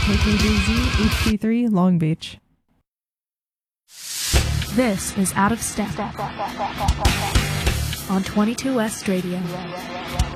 KKJZ HD3 Long Beach. This is Out of Step on 22 West Radio.